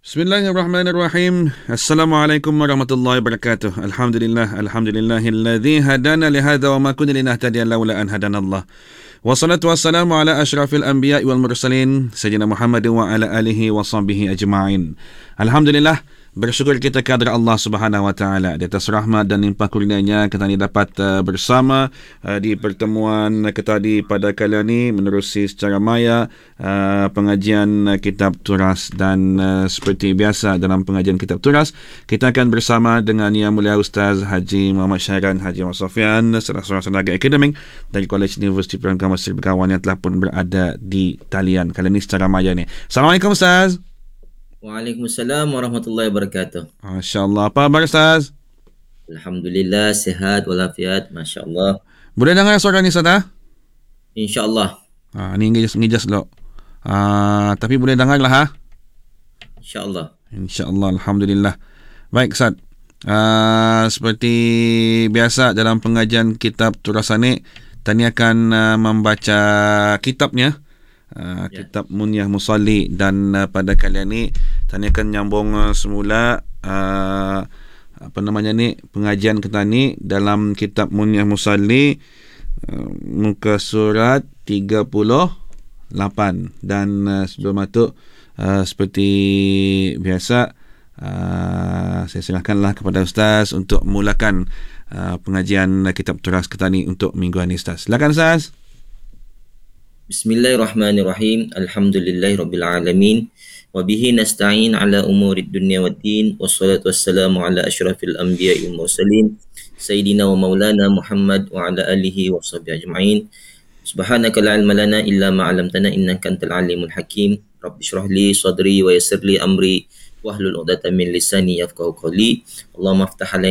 Bismillahirrahmanirrahim. Assalamualaikum warahmatullahi wabarakatuh. Alhamdulillahilladzi hadana lihadza wa ma kunna linahtadiya laula an hadanallah. Wassalatu wassalamu ala asyrafil anbiya'i wal mursalin sayyidina Muhammadin wa ala alihi wa sahbihi ajma'in. Alhamdulillah, bersyukur kita kepada Allah Subhanahu wa taala di atas rahmat dan limpah kurnianya kita ni dapat bersama di pertemuan kita di pada kali ini menerusi secara maya pengajian kitab turas dan seperti biasa dalam pengajian kitab turas kita akan bersama dengan Yang Mulia Ustaz Haji Muhammad Syahran Haji Muhammad Sofyan seorang tenaga akademik dari College Universiti Perangkat Mesir Berkawan yang telah pun berada di talian kali ini secara maya ni. Assalamualaikum Ustaz. Waalaikumsalam warahmatullahi wabarakatuh. Masya-Allah. Apa khabar Ustaz? Alhamdulillah, sihat walafiat, masya-Allah. Boleh dengar suara ni Ustaz? Insya-Allah. Ni ngijas dulu. Tapi boleh dengar lah ha? Insya-Allah. Insya-Allah, alhamdulillah. Baik Ustaz. Seperti biasa dalam pengajian kitab Turasani, Tani akan membaca kitabnya. Kitab Munyah Musalli dan pada kali ini Tani akan nyambung semula pengajian kita ni dalam kitab Munyah Musalli muka surat 38 dan sebelum itu seperti biasa saya serahkanlah kepada Ustaz untuk memulakan pengajian kitab turas kita ni untuk minggu ini Ustaz. Silakan Ustaz. Bismillahirrahmanirrahim. Alhamdulillahirabbil alamin. Wa bihi nasta'in ala umurid dunya waddin. Wassalatu wassalamu ala asyrafil anbiya'i wal mursalin sayyidina wa maulana Muhammad wa ala alihi wa sahbihi ajma'in. Subhanaka la ilma lana illa ma 'allamtana innaka antal alimul hakim. Rabbi shrah li sadri wa yassir li amri wahlul 'uqdatam min lisani yafqahu qawli. Allahumma iftah